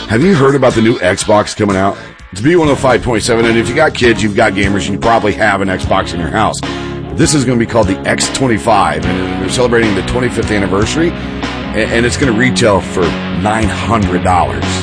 Have you heard about the new Xbox coming out? It's B105.7, and if you got kids, you've got gamers, you probably have an Xbox in your house. This is going to be called the X25, and they're celebrating the 25th anniversary, and it's going to retail for $900.